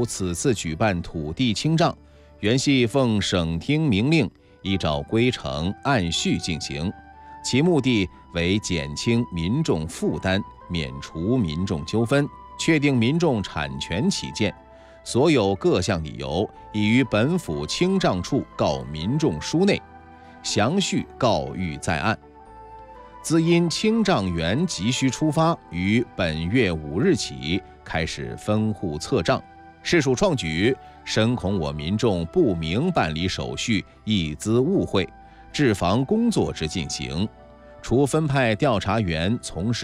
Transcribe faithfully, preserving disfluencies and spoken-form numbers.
府此次举办土地清账，原系奉省厅明令，依照规程按序进行，其目的为减轻民众负担，免除民众纠纷，确定民众产权起见，所有各项理由已于本府清账处告民众书内，详叙告谕在案。自因清账员急需出发，于本月五日起开始分户测账，是属创举，深恐我民众不明办理手续，易滋误会，治防工作之进行，除分派调查员从事